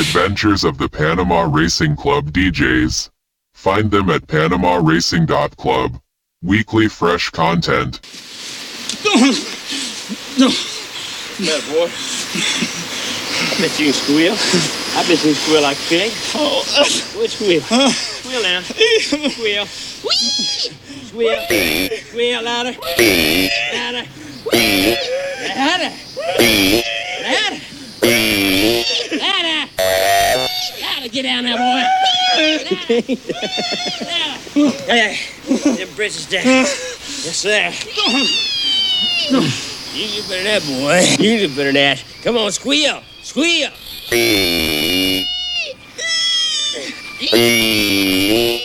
Adventures of the Panama Racing Club DJs. Find them at PanamaRacing.club. Weekly fresh content. That boy. Bet you can squeal. I bet you can squeal like a pig. Oh, which squeal? Squeal now. Squeal. Squeal. Squeal louder. Louder. Louder. Louder. Louder. Louder. Get down there, boy. Louder. Hey, them britches down. Yes, sir. You get better than that, boy. You get better than that. Come on, squeal. Squeal.